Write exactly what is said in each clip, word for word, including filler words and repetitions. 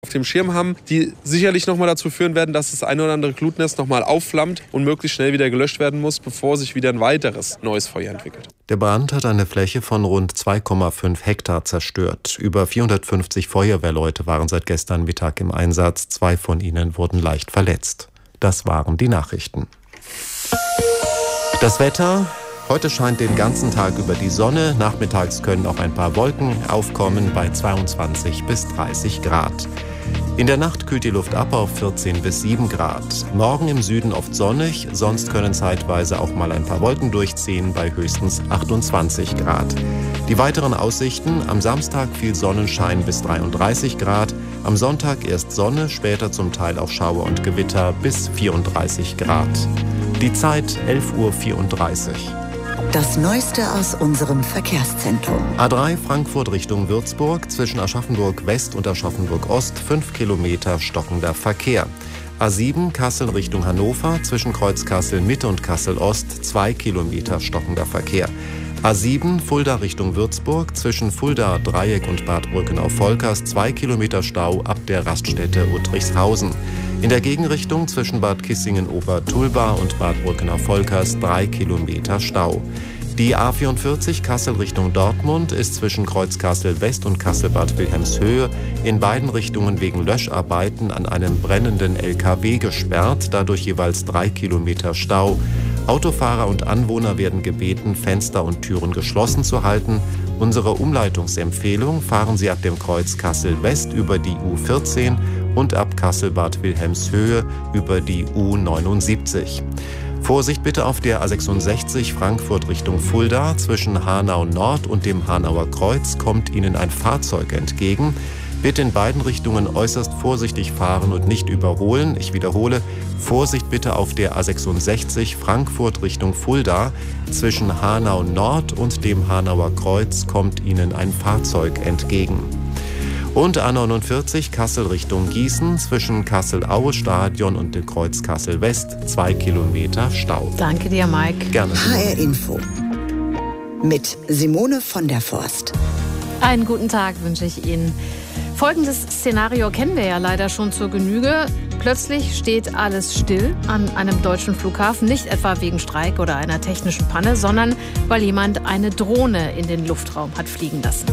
auf dem Schirm haben, die sicherlich nochmal dazu führen werden, dass das eine oder andere Glutnest nochmal aufflammt und möglichst schnell wieder gelöscht werden muss, bevor sich wieder ein weiteres neues Feuer entwickelt. Der Brand hat eine Fläche von rund zwei Komma fünf Hektar zerstört. Über vierhundertfünfzig Feuerwehrleute waren seit gestern Mittag im Einsatz. Zwei von ihnen wurden leicht verletzt. Das waren die Nachrichten. Das Wetter. Heute scheint den ganzen Tag über die Sonne. Nachmittags können auch ein paar Wolken aufkommen bei zweiundzwanzig bis dreißig Grad. In der Nacht kühlt die Luft ab auf vierzehn bis sieben Grad. Morgen im Süden oft sonnig, sonst können zeitweise auch mal ein paar Wolken durchziehen bei höchstens achtundzwanzig Grad. Die weiteren Aussichten: am Samstag viel Sonnenschein bis dreiunddreißig Grad, am Sonntag erst Sonne, später zum Teil auch Schauer und Gewitter bis vierunddreißig Grad. Die Zeit elf Uhr vierunddreißig. Das Neueste aus unserem Verkehrszentrum. A drei Frankfurt Richtung Würzburg, zwischen Aschaffenburg West und Aschaffenburg Ost, fünf Kilometer stockender Verkehr. A sieben Kassel Richtung Hannover, zwischen Kreuz Kassel Mitte und Kassel Ost, zwei Kilometer stockender Verkehr. A sieben Fulda Richtung Würzburg, zwischen Fulda Dreieck und Bad Brückenau-Volkers, zwei Kilometer Stau ab der Raststätte Uttrichshausen. In der Gegenrichtung zwischen Bad Kissingen-Obertulba und Bad Brückenau-Volkers drei Kilometer Stau. Die A vierundvierzig Kassel Richtung Dortmund ist zwischen Kreuz Kassel West und Kassel-Bad Wilhelmshöhe in beiden Richtungen wegen Löscharbeiten an einem brennenden L K W gesperrt, dadurch jeweils drei Kilometer Stau. Autofahrer und Anwohner werden gebeten, Fenster und Türen geschlossen zu halten. Unsere Umleitungsempfehlung: fahren Sie ab dem Kreuz Kassel West über die U vierzehn und ab Kassel-Bad Wilhelmshöhe über die U neunundsiebzig. Vorsicht bitte auf der A sechsundsechzig Frankfurt Richtung Fulda. Zwischen Hanau Nord und dem Hanauer Kreuz kommt Ihnen ein Fahrzeug entgegen. Bitte in beiden Richtungen äußerst vorsichtig fahren und nicht überholen. Ich wiederhole, Vorsicht bitte auf der A sechsundsechzig Frankfurt Richtung Fulda. Zwischen Hanau Nord und dem Hanauer Kreuz kommt Ihnen ein Fahrzeug entgegen. Und A neunundvierzig Kassel Richtung Gießen, zwischen Kassel-Aue-Stadion und dem Kreuz Kassel West, zwei Kilometer Stau. Danke dir, Mike. Gerne. H R Info mit Simone von der Forst. Einen guten Tag wünsche ich Ihnen. Folgendes Szenario kennen wir ja leider schon zur Genüge. Plötzlich steht alles still an einem deutschen Flughafen, nicht etwa wegen Streik oder einer technischen Panne, sondern weil jemand eine Drohne in den Luftraum hat fliegen lassen.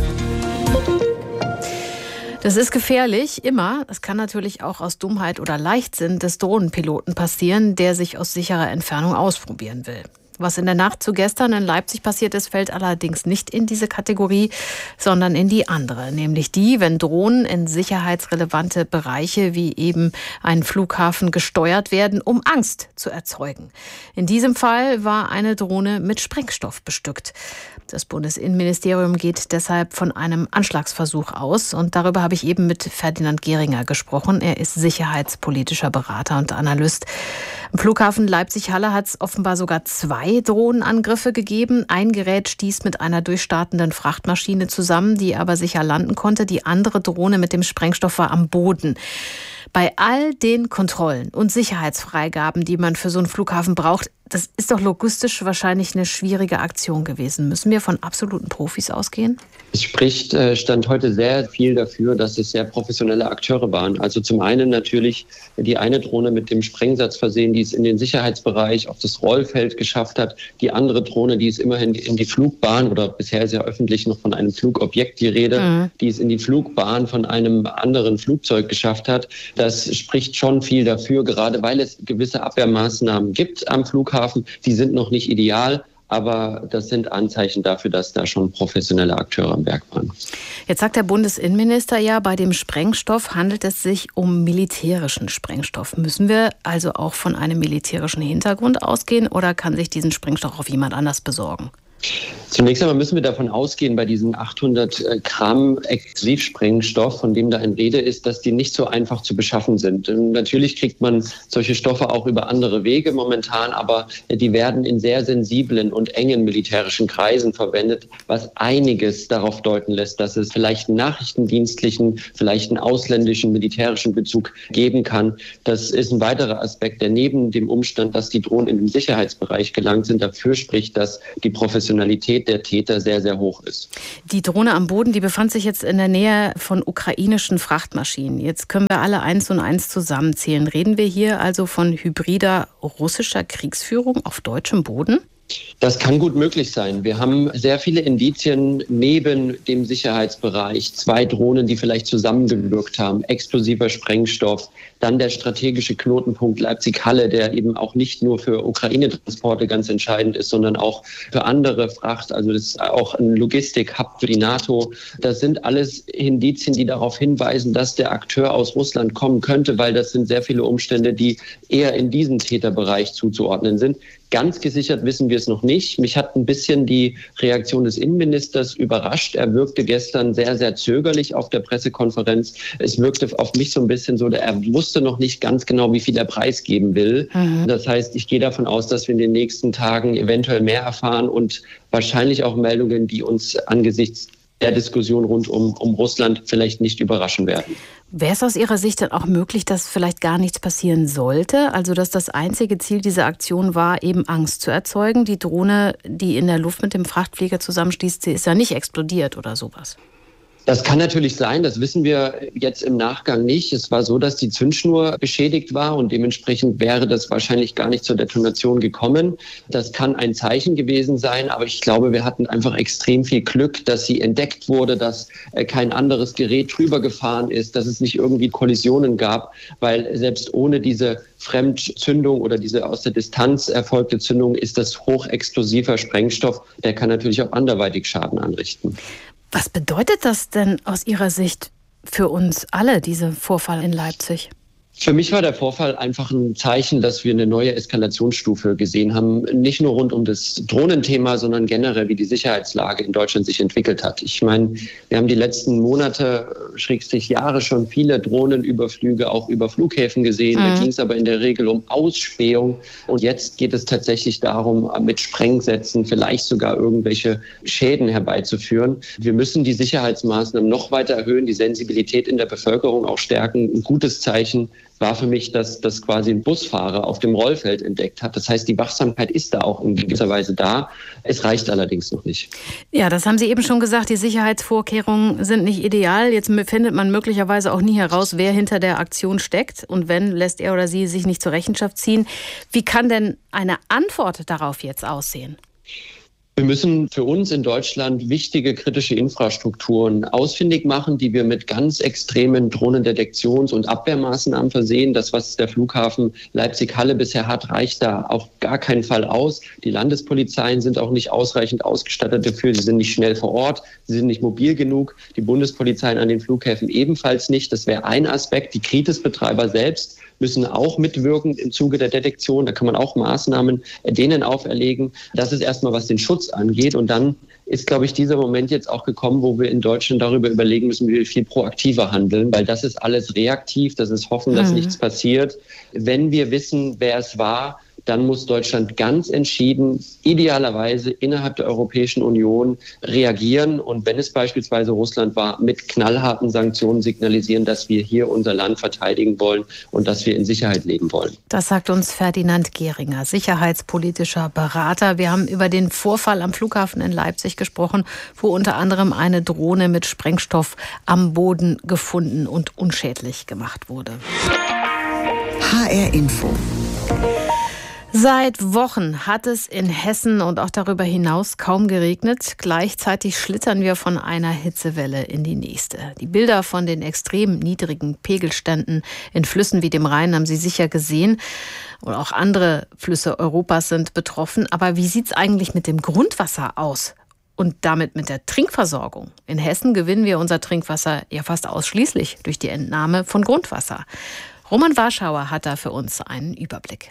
Das ist gefährlich, immer. Es kann natürlich auch aus Dummheit oder Leichtsinn des Drohnenpiloten passieren, der sich aus sicherer Entfernung ausprobieren will. Was in der Nacht zu gestern in Leipzig passiert ist, fällt allerdings nicht in diese Kategorie, sondern in die andere. Nämlich die, wenn Drohnen in sicherheitsrelevante Bereiche wie eben einen Flughafen gesteuert werden, um Angst zu erzeugen. In diesem Fall war eine Drohne mit Sprengstoff bestückt. Das Bundesinnenministerium geht deshalb von einem Anschlagsversuch aus. Und darüber habe ich eben mit Ferdinand Gehringer gesprochen. Er ist sicherheitspolitischer Berater und Analyst. Am Flughafen Leipzig-Halle hat es offenbar sogar zwei Drohnenangriffe gegeben. Ein Gerät stieß mit einer durchstartenden Frachtmaschine zusammen, die aber sicher landen konnte. Die andere Drohne mit dem Sprengstoff war am Boden. Bei all den Kontrollen und Sicherheitsfreigaben, die man für so einen Flughafen braucht, das ist doch logistisch wahrscheinlich eine schwierige Aktion gewesen. Müssen wir von absoluten Profis ausgehen? Es spricht, äh, stand heute sehr viel dafür, dass es sehr professionelle Akteure waren. Also zum einen natürlich die eine Drohne mit dem Sprengsatz versehen, die es in den Sicherheitsbereich auf das Rollfeld geschafft hat. Die andere Drohne, die es immerhin in die Flugbahn, oder bisher ist ja öffentlich noch von einem Flugobjekt die Rede, mhm. die es in die Flugbahn von einem anderen Flugzeug geschafft hat. Das spricht schon viel dafür, gerade weil es gewisse Abwehrmaßnahmen gibt am Flughafen. Die sind noch nicht ideal, aber das sind Anzeichen dafür, dass da schon professionelle Akteure am Werk waren. Jetzt sagt der Bundesinnenminister ja, bei dem Sprengstoff handelt es sich um militärischen Sprengstoff. Müssen wir also auch von einem militärischen Hintergrund ausgehen oder kann sich diesen Sprengstoff auch jemand anders besorgen? Zunächst einmal müssen wir davon ausgehen, bei diesen achthundert Gramm Explosivsprengstoff, von dem da in Rede ist, dass die nicht so einfach zu beschaffen sind. Und natürlich kriegt man solche Stoffe auch über andere Wege momentan, aber die werden in sehr sensiblen und engen militärischen Kreisen verwendet, was einiges darauf deuten lässt, dass es vielleicht einen nachrichtendienstlichen, vielleicht einen ausländischen militärischen Bezug geben kann. Das ist ein weiterer Aspekt, der neben dem Umstand, dass die Drohnen in den Sicherheitsbereich gelangt sind, dafür spricht, dass die professionellen Professionalität der Täter sehr, sehr hoch ist. Die Drohne am Boden, die befand sich jetzt in der Nähe von ukrainischen Frachtmaschinen. Jetzt können wir alle eins und eins zusammenzählen. Reden wir hier also von hybrider russischer Kriegsführung auf deutschem Boden? Das kann gut möglich sein. Wir haben sehr viele Indizien neben dem Sicherheitsbereich. Zwei Drohnen, die vielleicht zusammengewirkt haben, explosiver Sprengstoff, dann der strategische Knotenpunkt Leipzig-Halle, der eben auch nicht nur für Ukraine-Transporte ganz entscheidend ist, sondern auch für andere Fracht. Also das ist auch ein Logistik-Hub für die NATO. Das sind alles Indizien, die darauf hinweisen, dass der Akteur aus Russland kommen könnte, weil das sind sehr viele Umstände, die eher in diesem Täterbereich zuzuordnen sind. Ganz gesichert wissen wir es noch nicht. Mich hat ein bisschen die Reaktion des Innenministers überrascht. Er wirkte gestern sehr, sehr zögerlich auf der Pressekonferenz. Es wirkte auf mich so ein bisschen so, er wusste noch nicht ganz genau, wie viel er preisgeben will. Mhm. Das heißt, ich gehe davon aus, dass wir in den nächsten Tagen eventuell mehr erfahren und wahrscheinlich auch Meldungen, die uns angesichts der Diskussion rund um, um Russland vielleicht nicht überraschen werden. Wäre es aus Ihrer Sicht dann auch möglich, dass vielleicht gar nichts passieren sollte? Also dass das einzige Ziel dieser Aktion war, eben Angst zu erzeugen? Die Drohne, die in der Luft mit dem Frachtflieger zusammenstieß, sie ist ja nicht explodiert oder sowas. Das kann natürlich sein, das wissen wir jetzt im Nachgang nicht. Es war so, dass die Zündschnur beschädigt war und dementsprechend wäre das wahrscheinlich gar nicht zur Detonation gekommen. Das kann ein Zeichen gewesen sein, aber ich glaube, wir hatten einfach extrem viel Glück, dass sie entdeckt wurde, dass kein anderes Gerät drüber gefahren ist, dass es nicht irgendwie Kollisionen gab, weil selbst ohne diese Fremdzündung oder diese aus der Distanz erfolgte Zündung ist das hochexplosiver Sprengstoff. Der kann natürlich auch anderweitig Schaden anrichten. Was bedeutet das denn aus Ihrer Sicht für uns alle, dieser Vorfall in Leipzig? Für mich war der Vorfall einfach ein Zeichen, dass wir eine neue Eskalationsstufe gesehen haben. Nicht nur rund um das Drohnenthema, sondern generell, wie die Sicherheitslage in Deutschland sich entwickelt hat. Ich meine, wir haben die letzten Monate, Schrägstrich Jahre schon viele Drohnenüberflüge auch über Flughäfen gesehen. Mhm. Da ging es aber in der Regel um Ausspähung. Und jetzt geht es tatsächlich darum, mit Sprengsätzen vielleicht sogar irgendwelche Schäden herbeizuführen. Wir müssen die Sicherheitsmaßnahmen noch weiter erhöhen, die Sensibilität in der Bevölkerung auch stärken. Ein gutes Zeichen war für mich, dass das quasi ein Busfahrer auf dem Rollfeld entdeckt hat. Das heißt, die Wachsamkeit ist da auch in gewisser Weise da. Es reicht allerdings noch nicht. Ja, das haben Sie eben schon gesagt. Die Sicherheitsvorkehrungen sind nicht ideal. Jetzt findet man möglicherweise auch nie heraus, wer hinter der Aktion steckt. Und wenn, lässt er oder sie sich nicht zur Rechenschaft ziehen. Wie kann denn eine Antwort darauf jetzt aussehen? Wir müssen für uns in Deutschland wichtige kritische Infrastrukturen ausfindig machen, die wir mit ganz extremen Drohnendetektions- und Abwehrmaßnahmen versehen. Das, was der Flughafen Leipzig-Halle bisher hat, reicht da auf gar keinen Fall aus. Die Landespolizeien sind auch nicht ausreichend ausgestattet dafür. Sie sind nicht schnell vor Ort, sie sind nicht mobil genug. Die Bundespolizeien an den Flughäfen ebenfalls nicht. Das wäre ein Aspekt. Die Kritis-Betreiber selbst müssen auch mitwirken im Zuge der Detektion. Da kann man auch Maßnahmen denen auferlegen. Das ist erstmal, was den Schutz angeht. Und dann ist, glaube ich, dieser Moment jetzt auch gekommen, wo wir in Deutschland darüber überlegen müssen, wie wir viel proaktiver handeln. Weil das ist alles reaktiv. Das ist hoffen, dass mhm. nichts passiert. Wenn wir wissen, wer es war, dann muss Deutschland ganz entschieden, idealerweise innerhalb der Europäischen Union reagieren. Und wenn es beispielsweise Russland war, mit knallharten Sanktionen signalisieren, dass wir hier unser Land verteidigen wollen und dass wir in Sicherheit leben wollen. Das sagt uns Ferdinand Gehringer, sicherheitspolitischer Berater. Wir haben über den Vorfall am Flughafen in Leipzig gesprochen, wo unter anderem eine Drohne mit Sprengstoff am Boden gefunden und unschädlich gemacht wurde. H R Info. Seit Wochen hat es in Hessen und auch darüber hinaus kaum geregnet. Gleichzeitig schlittern wir von einer Hitzewelle in die nächste. Die Bilder von den extrem niedrigen Pegelständen in Flüssen wie dem Rhein haben Sie sicher gesehen. Und auch andere Flüsse Europas sind betroffen. Aber wie sieht es eigentlich mit dem Grundwasser aus? Und damit mit der Trinkversorgung. In Hessen gewinnen wir unser Trinkwasser ja fast ausschließlich durch die Entnahme von Grundwasser. Roman Warschauer hat da für uns einen Überblick.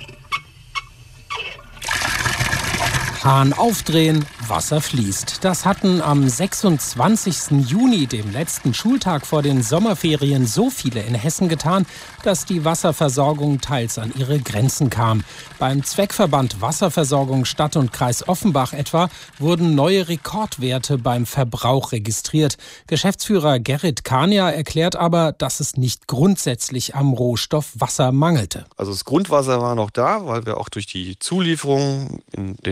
Hahn aufdrehen, Wasser fließt. Das hatten am sechsundzwanzigsten Juni, dem letzten Schultag vor den Sommerferien, so viele in Hessen getan, dass die Wasserversorgung teils an ihre Grenzen kam. Beim Zweckverband Wasserversorgung Stadt und Kreis Offenbach etwa wurden neue Rekordwerte beim Verbrauch registriert. Geschäftsführer Gerrit Kania erklärt aber, dass es nicht grundsätzlich am Rohstoff Wasser mangelte. Also das Grundwasser war noch da, weil wir auch durch die Zulieferung in den Wintermonaten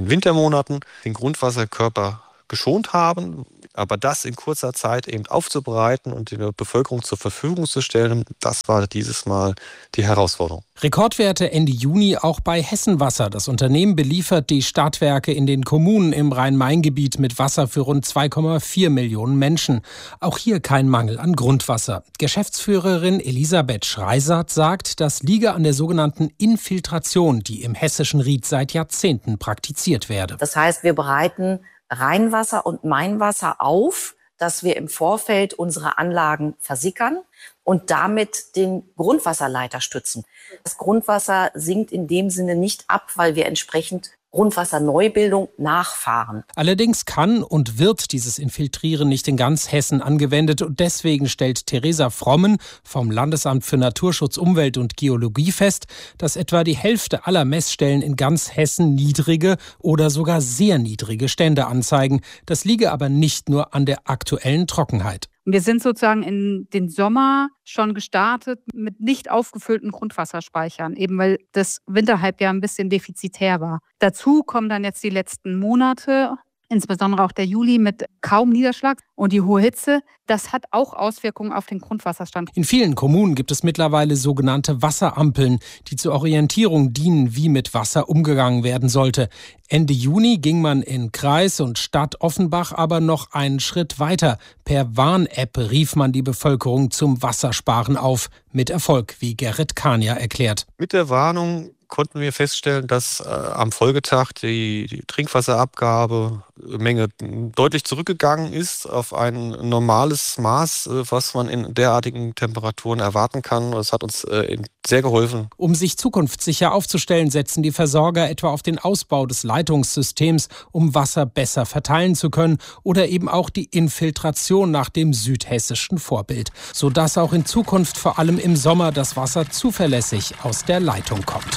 Monaten den Grundwasserkörper geschont haben. Aber das in kurzer Zeit eben aufzubereiten und der Bevölkerung zur Verfügung zu stellen, das war dieses Mal die Herausforderung. Rekordwerte Ende Juni auch bei Hessenwasser. Das Unternehmen beliefert die Stadtwerke in den Kommunen im Rhein-Main-Gebiet mit Wasser für rund zwei Komma vier Millionen Menschen. Auch hier kein Mangel an Grundwasser. Geschäftsführerin Elisabeth Schreisert sagt, das liege an der sogenannten Infiltration, die im hessischen Ried seit Jahrzehnten praktiziert werde. Das heißt, wir bereiten Rheinwasser und Mainwasser auf, dass wir im Vorfeld unsere Anlagen versickern und damit den Grundwasserleiter stützen. Das Grundwasser sinkt in dem Sinne nicht ab, weil wir entsprechend Grundwasserneubildung nachfahren. Allerdings kann und wird dieses Infiltrieren nicht in ganz Hessen angewendet. Und deswegen stellt Theresa Frommen vom Landesamt für Naturschutz, Umwelt und Geologie fest, dass etwa die Hälfte aller Messstellen in ganz Hessen niedrige oder sogar sehr niedrige Stände anzeigen. Das liege aber nicht nur an der aktuellen Trockenheit. Wir sind sozusagen in den Sommer schon gestartet mit nicht aufgefüllten Grundwasserspeichern, eben weil das Winterhalbjahr ein bisschen defizitär war. Dazu kommen dann jetzt die letzten Monate, insbesondere auch der Juli mit kaum Niederschlag und die hohe Hitze. Das hat auch Auswirkungen auf den Grundwasserstand. In vielen Kommunen gibt es mittlerweile sogenannte Wasserampeln, die zur Orientierung dienen, wie mit Wasser umgegangen werden sollte. Ende Juni ging man in Kreis und Stadt Offenbach aber noch einen Schritt weiter. Per Warn-App rief man die Bevölkerung zum Wassersparen auf. Mit Erfolg, wie Gerrit Kania erklärt. Mit der Warnung konnten wir feststellen, dass äh, am Folgetag die, die Trinkwasserabgabe Menge deutlich zurückgegangen ist auf ein normales Maß, äh, was man in derartigen Temperaturen erwarten kann. Das hat uns äh, sehr geholfen. Um sich zukunftssicher aufzustellen, setzen die Versorger etwa auf den Ausbau des Leitungssystems, um Wasser besser verteilen zu können, oder eben auch die Infiltration nach dem südhessischen Vorbild, sodass auch in Zukunft vor allem im Sommer das Wasser zuverlässig aus der Leitung kommt.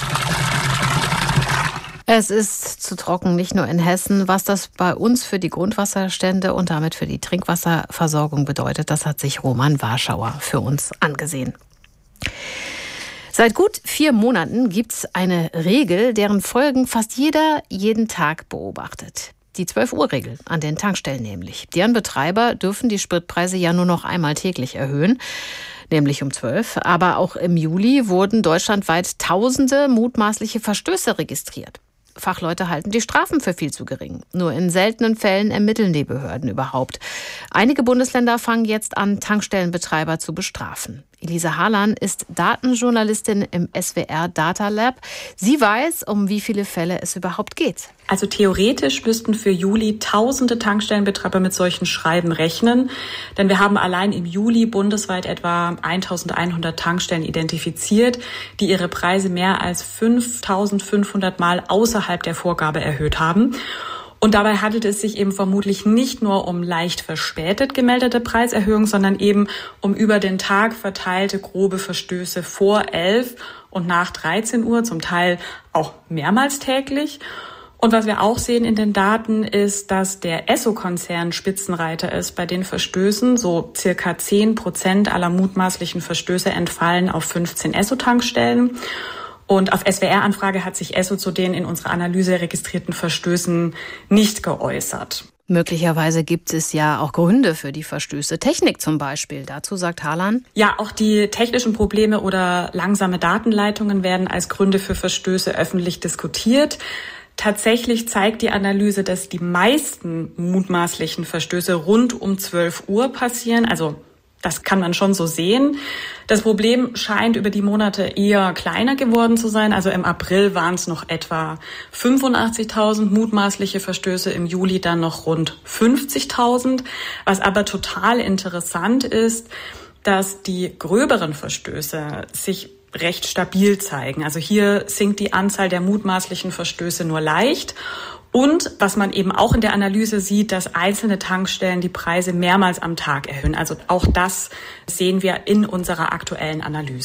Es ist zu trocken, nicht nur in Hessen. Was das bei uns für die Grundwasserstände und damit für die Trinkwasserversorgung bedeutet, das hat sich Roman Warschauer für uns angesehen. Seit gut vier Monaten gibt es eine Regel, deren Folgen fast jeder jeden Tag beobachtet. Die zwölf-Uhr-Regel an den Tankstellen nämlich. Deren Betreiber dürfen die Spritpreise ja nur noch einmal täglich erhöhen, nämlich um zwölf. Aber auch im Juli wurden deutschlandweit tausende mutmaßliche Verstöße registriert. Fachleute halten die Strafen für viel zu gering. Nur in seltenen Fällen ermitteln die Behörden überhaupt. Einige Bundesländer fangen jetzt an, Tankstellenbetreiber zu bestrafen. Elisa Harlan ist Datenjournalistin im S W R Data Lab. Sie weiß, um wie viele Fälle es überhaupt geht. Also theoretisch müssten für Juli tausende Tankstellenbetreiber mit solchen Schreiben rechnen. Denn wir haben allein im Juli bundesweit etwa eintausendeinhundert Tankstellen identifiziert, die ihre Preise mehr als fünftausendfünfhundert Mal außerhalb der Vorgabe erhöht haben. Und dabei handelt es sich eben vermutlich nicht nur um leicht verspätet gemeldete Preiserhöhungen, sondern eben um über den Tag verteilte grobe Verstöße vor elf und nach dreizehn Uhr, zum Teil auch mehrmals täglich. Und was wir auch sehen in den Daten ist, dass der Esso-Konzern Spitzenreiter ist bei den Verstößen. So circa zehn Prozent aller mutmaßlichen Verstöße entfallen auf fünfzehn Esso-Tankstellen. Und auf S W R-Anfrage hat sich Esso zu den in unserer Analyse registrierten Verstößen nicht geäußert. Möglicherweise gibt es ja auch Gründe für die Verstöße. Technik zum Beispiel. Dazu sagt Harlan. Ja, auch die technischen Probleme oder langsame Datenleitungen werden als Gründe für Verstöße öffentlich diskutiert. Tatsächlich zeigt die Analyse, dass die meisten mutmaßlichen Verstöße rund um zwölf Uhr passieren. Also das kann man schon so sehen. Das Problem scheint über die Monate eher kleiner geworden zu sein. Also im April waren es noch etwa fünfundachtzigtausend mutmaßliche Verstöße, im Juli dann noch rund fünfzigtausend. Was aber total interessant ist, dass die gröberen Verstöße sich recht stabil zeigen. Also hier sinkt die Anzahl der mutmaßlichen Verstöße nur leicht. Und was man eben auch in der Analyse sieht, dass einzelne Tankstellen die Preise mehrmals am Tag erhöhen. Also auch das sehen wir in unserer aktuellen Analyse.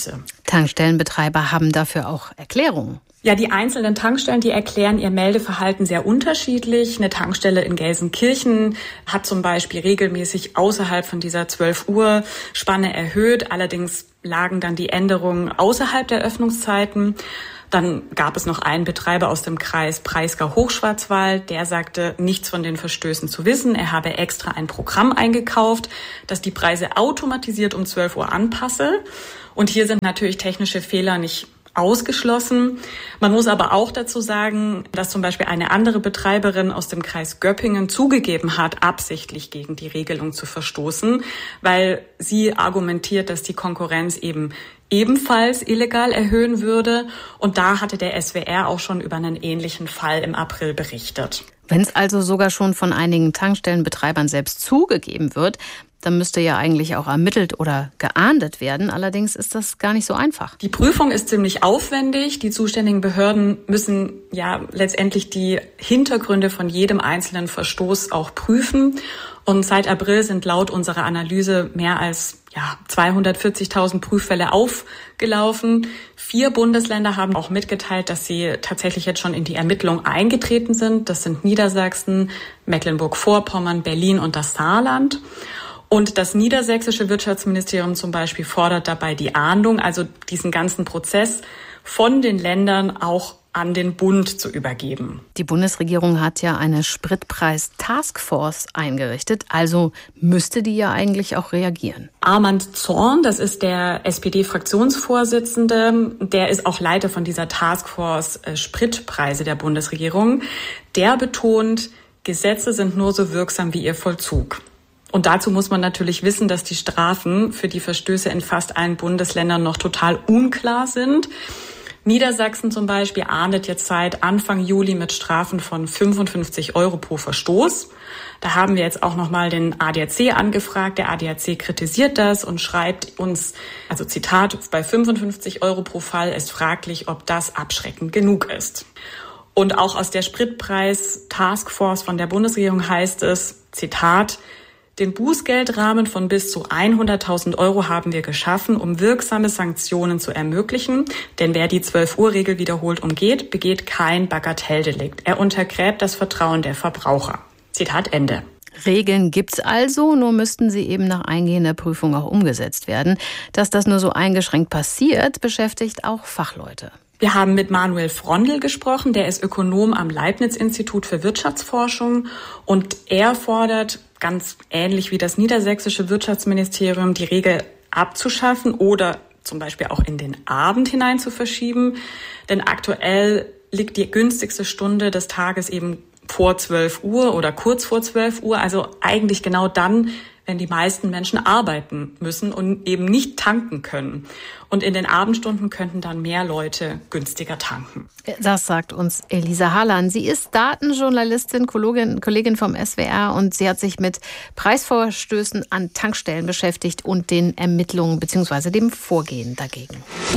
Tankstellenbetreiber haben dafür auch Erklärungen. Ja, die einzelnen Tankstellen, die erklären ihr Meldeverhalten sehr unterschiedlich. Eine Tankstelle in Gelsenkirchen hat zum Beispiel regelmäßig außerhalb von dieser zwölf Uhr Spanne erhöht. Allerdings lagen dann die Änderungen außerhalb der Öffnungszeiten. Dann gab es noch einen Betreiber aus dem Kreis Breisgau-Hochschwarzwald, der sagte, nichts von den Verstößen zu wissen. Er habe extra ein Programm eingekauft, das die Preise automatisiert um zwölf Uhr anpasse. Und hier sind natürlich technische Fehler nicht ausgeschlossen. Man muss aber auch dazu sagen, dass zum Beispiel eine andere Betreiberin aus dem Kreis Göppingen zugegeben hat, absichtlich gegen die Regelung zu verstoßen, weil sie argumentiert, dass die Konkurrenz eben ebenfalls illegal erhöhen würde. Und da hatte der S W R auch schon über einen ähnlichen Fall im April berichtet. Wenn es also sogar schon von einigen Tankstellenbetreibern selbst zugegeben wird, dann müsste ja eigentlich auch ermittelt oder geahndet werden. Allerdings ist das gar nicht so einfach. Die Prüfung ist ziemlich aufwendig. Die zuständigen Behörden müssen ja letztendlich die Hintergründe von jedem einzelnen Verstoß auch prüfen. Und seit April sind laut unserer Analyse mehr als ja, zweihundertvierzigtausend Prüffälle aufgelaufen. Vier Bundesländer haben auch mitgeteilt, dass sie tatsächlich jetzt schon in die Ermittlung eingetreten sind. Das sind Niedersachsen, Mecklenburg-Vorpommern, Berlin und das Saarland. Und das niedersächsische Wirtschaftsministerium zum Beispiel fordert dabei die Ahndung, also diesen ganzen Prozess von den Ländern auch an den Bund zu übergeben. Die Bundesregierung hat ja eine Spritpreis-Taskforce eingerichtet, also müsste die ja eigentlich auch reagieren. Armand Zorn, das ist der S P D-Fraktionsvorsitzende, der ist auch Leiter von dieser Taskforce äh, Spritpreise der Bundesregierung. Der betont, Gesetze sind nur so wirksam wie ihr Vollzug. Und dazu muss man natürlich wissen, dass die Strafen für die Verstöße in fast allen Bundesländern noch total unklar sind. Niedersachsen zum Beispiel ahndet jetzt seit Anfang Juli mit Strafen von fünfundfünfzig Euro pro Verstoß. Da haben wir jetzt auch nochmal den A D A C angefragt. Der A D A C kritisiert das und schreibt uns, also Zitat, bei fünfundfünfzig Euro pro Fall ist fraglich, ob das abschreckend genug ist. Und auch aus der Spritpreis-Taskforce von der Bundesregierung heißt es, Zitat, den Bußgeldrahmen von bis zu hunderttausend Euro haben wir geschaffen, um wirksame Sanktionen zu ermöglichen. Denn wer die zwölf Uhr Regel wiederholt umgeht, begeht kein Bagatelldelikt. Er untergräbt das Vertrauen der Verbraucher. Zitat Ende. Regeln gibt's also, nur müssten sie eben nach eingehender Prüfung auch umgesetzt werden. Dass das nur so eingeschränkt passiert, beschäftigt auch Fachleute. Wir haben mit Manuel Frondl gesprochen, der ist Ökonom am Leibniz-Institut für Wirtschaftsforschung und er fordert, ganz ähnlich wie das niedersächsische Wirtschaftsministerium, die Regel abzuschaffen oder zum Beispiel auch in den Abend hinein zu verschieben. Denn aktuell liegt die günstigste Stunde des Tages eben vor zwölf Uhr oder kurz vor zwölf Uhr, also eigentlich genau dann, wenn die meisten Menschen arbeiten müssen und eben nicht tanken können. Und in den Abendstunden könnten dann mehr Leute günstiger tanken. Das sagt uns Elisa Harlan. Sie ist Datenjournalistin, Kollegin, Kollegin vom S W R und sie hat sich mit Preisvorstößen an Tankstellen beschäftigt und den Ermittlungen bzw. dem Vorgehen dagegen.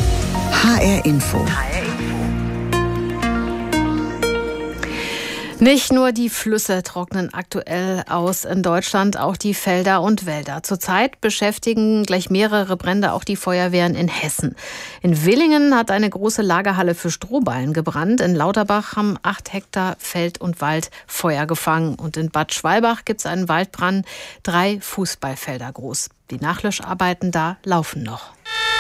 H R Info. Nicht nur die Flüsse trocknen aktuell aus in Deutschland, auch die Felder und Wälder. Zurzeit beschäftigen gleich mehrere Brände auch die Feuerwehren in Hessen. In Villingen hat eine große Lagerhalle für Strohballen gebrannt. In Lauterbach haben acht Hektar Feld und Wald Feuer gefangen. Und in Bad Schwalbach gibt es einen Waldbrand, drei Fußballfelder groß. Die Nachlöscharbeiten da laufen noch.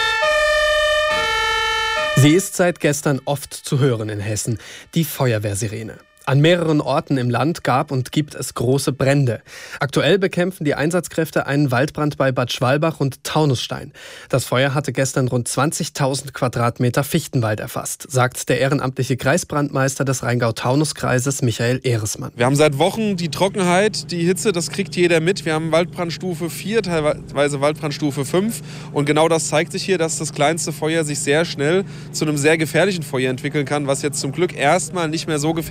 Sie ist seit gestern oft zu hören in Hessen, die Feuerwehrsirene. An mehreren Orten im Land gab und gibt es große Brände. Aktuell bekämpfen die Einsatzkräfte einen Waldbrand bei Bad Schwalbach und Taunusstein. Das Feuer hatte gestern rund zwanzigtausend Quadratmeter Fichtenwald erfasst, sagt der ehrenamtliche Kreisbrandmeister des Rheingau-Taunus-Kreises Michael Ehresmann. Wir haben seit Wochen die Trockenheit, die Hitze, das kriegt jeder mit. Wir haben Waldbrandstufe vier, teilweise Waldbrandstufe fünf. Und genau das zeigt sich hier, dass das kleinste Feuer sich sehr schnell zu einem sehr gefährlichen Feuer entwickeln kann, was jetzt zum Glück erstmal nicht mehr so gefährlich ist,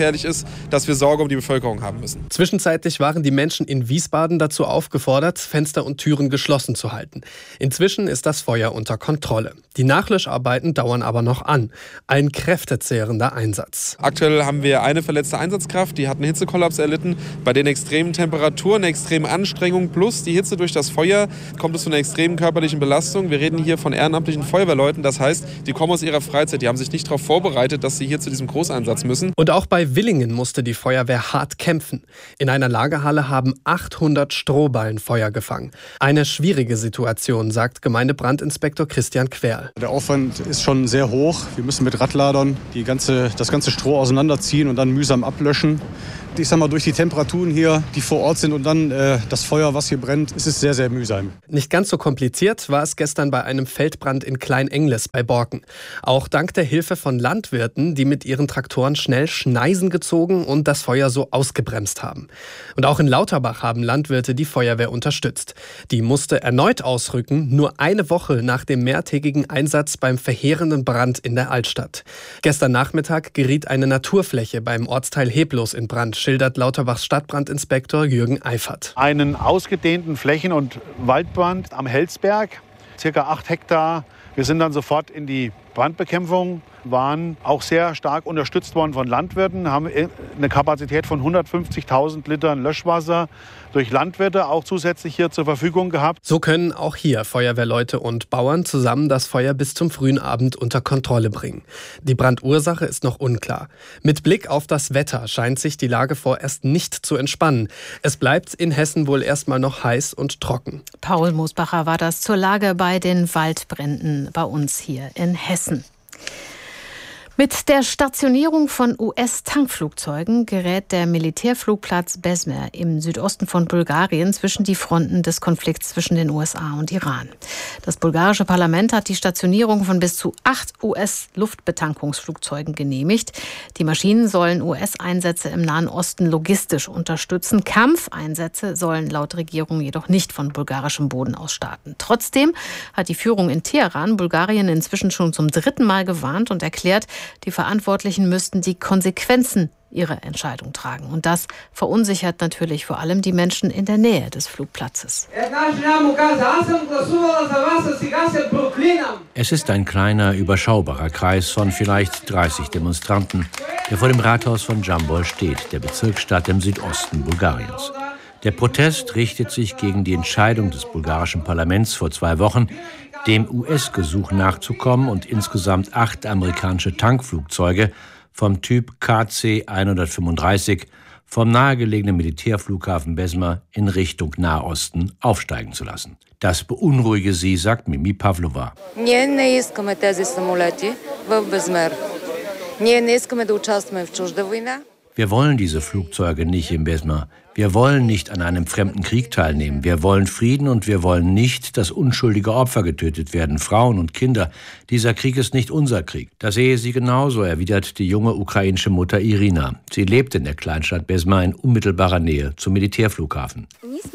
ist, dass wir Sorge um die Bevölkerung haben müssen. Zwischenzeitlich waren die Menschen in Wiesbaden dazu aufgefordert, Fenster und Türen geschlossen zu halten. Inzwischen ist das Feuer unter Kontrolle. Die Nachlöscharbeiten dauern aber noch an. Ein kräftezehrender Einsatz. Aktuell haben wir eine verletzte Einsatzkraft, die hat einen Hitzekollaps erlitten. Bei den extremen Temperaturen, extremen Anstrengungen plus die Hitze durch das Feuer kommt es zu einer extremen körperlichen Belastung. Wir reden hier von ehrenamtlichen Feuerwehrleuten, das heißt, die kommen aus ihrer Freizeit, die haben sich nicht darauf vorbereitet, dass sie hier zu diesem Großeinsatz müssen. Und auch bei Willingen musste die Feuerwehr hart kämpfen. In einer Lagerhalle haben achthundert Strohballen Feuer gefangen. Eine schwierige Situation, sagt Gemeindebrandinspektor Christian Querl. Der Aufwand ist schon sehr hoch. Wir müssen mit Radladern die ganze, das ganze Stroh auseinanderziehen und dann mühsam ablöschen. Ich sag mal, durch die Temperaturen hier, die vor Ort sind und dann äh, das Feuer, was hier brennt, ist es sehr, sehr mühsam. Nicht ganz so kompliziert war es gestern bei einem Feldbrand in Klein-Engles bei Borken. Auch dank der Hilfe von Landwirten, die mit ihren Traktoren schnell Schneisen gezogen und das Feuer so ausgebremst haben. Und auch in Lauterbach haben Landwirte die Feuerwehr unterstützt. Die musste erneut ausrücken, nur eine Woche nach dem mehrtägigen Einsatz beim verheerenden Brand in der Altstadt. Gestern Nachmittag geriet eine Naturfläche beim Ortsteil Heblos in Brand, schildert Lauterbachs Stadtbrandinspektor Jürgen Eifert. Einen ausgedehnten Flächen- und Waldbrand am Helsberg, circa acht Hektar. Wir sind dann sofort in die Brandbekämpfung, waren auch sehr stark unterstützt worden von Landwirten, haben eine Kapazität von hundertfünfzigtausend Litern Löschwasser durch Landwirte auch zusätzlich hier zur Verfügung gehabt. So können auch hier Feuerwehrleute und Bauern zusammen das Feuer bis zum frühen Abend unter Kontrolle bringen. Die Brandursache ist noch unklar. Mit Blick auf das Wetter scheint sich die Lage vorerst nicht zu entspannen. Es bleibt in Hessen wohl erstmal noch heiß und trocken. Paul Mosbacher war das zur Lage bei den Waldbränden bei uns hier in Hessen. Mit der Stationierung von U S-Tankflugzeugen gerät der Militärflugplatz Bezmir im Südosten von Bulgarien zwischen die Fronten des Konflikts zwischen den U S A und Iran. Das bulgarische Parlament hat die Stationierung von bis zu acht U S-Luftbetankungsflugzeugen genehmigt. Die Maschinen sollen U S-Einsätze im Nahen Osten logistisch unterstützen. Kampfeinsätze sollen laut Regierung jedoch nicht von bulgarischem Boden aus starten. Trotzdem hat die Führung in Teheran Bulgarien inzwischen schon zum dritten Mal gewarnt und erklärt, die Verantwortlichen müssten die Konsequenzen ihrer Entscheidung tragen. Und das verunsichert natürlich vor allem die Menschen in der Nähe des Flugplatzes. Es ist ein kleiner, überschaubarer Kreis von vielleicht dreißig Demonstranten, der vor dem Rathaus von Jambol steht, der Bezirksstadt im Südosten Bulgariens. Der Protest richtet sich gegen die Entscheidung des bulgarischen Parlaments vor zwei Wochen, dem U S-Gesuch nachzukommen und insgesamt acht amerikanische Tankflugzeuge vom Typ K C hundertfünfunddreißig vom nahegelegenen Militärflughafen Bezmir in Richtung Nahosten aufsteigen zu lassen. Das beunruhige sie, sagt Mimi Pavlova. Wir wollen diese Flugzeuge nicht in Bezmir. Wir wollen nicht an einem fremden Krieg teilnehmen. Wir wollen Frieden und wir wollen nicht, dass unschuldige Opfer getötet werden, Frauen und Kinder. Dieser Krieg ist nicht unser Krieg. Das sehe sie genauso, erwidert die junge ukrainische Mutter Irina. Sie lebt in der Kleinstadt Bezmir in unmittelbarer Nähe zum Militärflughafen.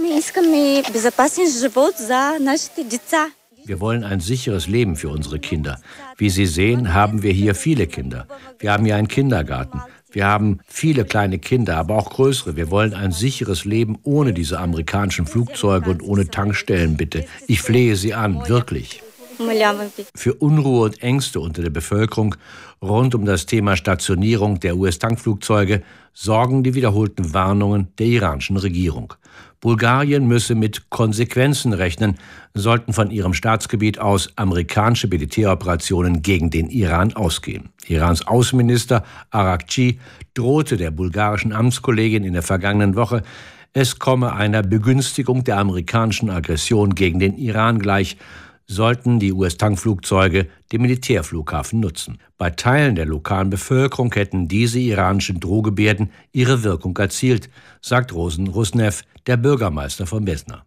Wir wollen ein sicheres Leben für unsere Kinder. Wie Sie sehen, haben wir hier viele Kinder. Wir haben hier einen Kindergarten. Wir haben viele kleine Kinder, aber auch größere. Wir wollen ein sicheres Leben ohne diese amerikanischen Flugzeuge und ohne Tankstellen, bitte. Ich flehe Sie an, wirklich. Für Unruhe und Ängste unter der Bevölkerung rund um das Thema Stationierung der U S-Tankflugzeuge sorgen die wiederholten Warnungen der iranischen Regierung. Bulgarien müsse mit Konsequenzen rechnen, sollten von ihrem Staatsgebiet aus amerikanische Militäroperationen gegen den Iran ausgehen. Irans Außenminister Arakci drohte der bulgarischen Amtskollegin in der vergangenen Woche, es komme einer Begünstigung der amerikanischen Aggression gegen den Iran gleich, sollten die U S-Tankflugzeuge den Militärflughafen nutzen. Bei Teilen der lokalen Bevölkerung hätten diese iranischen Drohgebärden ihre Wirkung erzielt, sagt Rosen Rusnev, der Bürgermeister von Bezmir.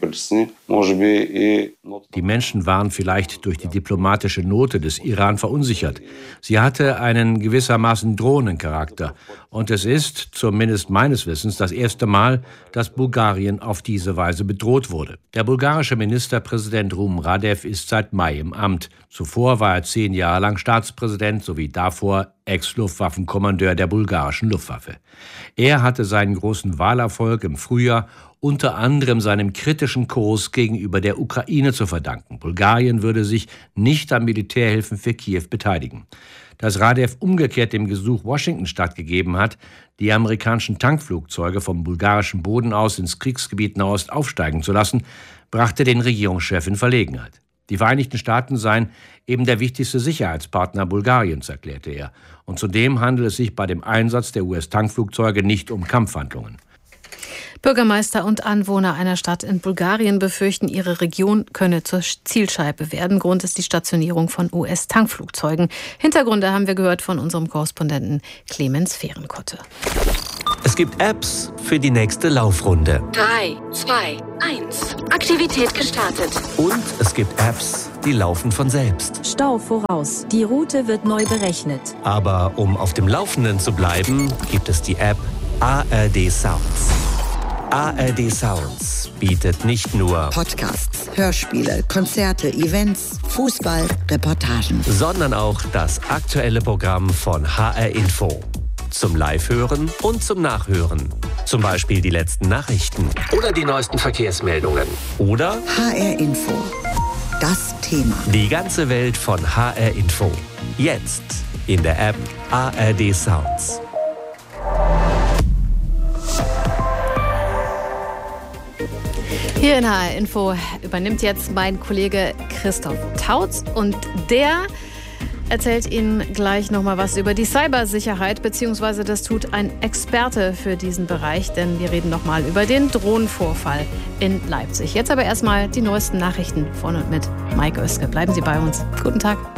Die Menschen waren vielleicht durch die diplomatische Note des Iran verunsichert. Sie hatte einen gewissermaßen drohenden Charakter. Und es ist, zumindest meines Wissens, das erste Mal, dass Bulgarien auf diese Weise bedroht wurde. Der bulgarische Ministerpräsident Rumen Radev Radev ist seit Mai im Amt. Zuvor war er zehn Jahre lang Staatspräsident sowie davor Ex-Luftwaffenkommandeur der bulgarischen Luftwaffe. Er hatte seinen großen Wahlerfolg im Frühjahr unter anderem seinem kritischen Kurs gegenüber der Ukraine zu verdanken. Bulgarien würde sich nicht an Militärhilfen für Kiew beteiligen. Dass Radev umgekehrt dem Gesuch Washington stattgegeben hat, die amerikanischen Tankflugzeuge vom bulgarischen Boden aus ins Kriegsgebiet Nahost aufsteigen zu lassen, brachte den Regierungschef in Verlegenheit. Die Vereinigten Staaten seien eben der wichtigste Sicherheitspartner Bulgariens, erklärte er. Und zudem handelt es sich bei dem Einsatz der U S-Tankflugzeuge nicht um Kampfhandlungen. Bürgermeister und Anwohner einer Stadt in Bulgarien befürchten, ihre Region könne zur Zielscheibe werden. Grund ist die Stationierung von U S-Tankflugzeugen. Hintergründe haben wir gehört von unserem Korrespondenten Clemens Fehrenkotte. Es gibt Apps für die nächste Laufrunde. drei, zwei, eins. Aktivität gestartet. Und es gibt Apps, die laufen von selbst. Stau voraus. Die Route wird neu berechnet. Aber um auf dem Laufenden zu bleiben, gibt es die App A R D Sounds. A R D Sounds bietet nicht nur Podcasts, Hörspiele, Konzerte, Events, Fußball, Reportagen, sondern auch das aktuelle Programm von H R Info. Zum Live-Hören und zum Nachhören. Zum Beispiel die letzten Nachrichten oder die neuesten Verkehrsmeldungen. Oder H R Info. Das Thema. Die ganze Welt von H R Info. Jetzt in der App A R D Sounds. Hier in H R Info übernimmt jetzt mein Kollege Christoph Tautz und der erzählt Ihnen gleich nochmal was über die Cybersicherheit, beziehungsweise das tut ein Experte für diesen Bereich, denn wir reden nochmal über den Drohnenvorfall in Leipzig. Jetzt aber erstmal die neuesten Nachrichten von und mit Mike Oeske. Bleiben Sie bei uns. Guten Tag.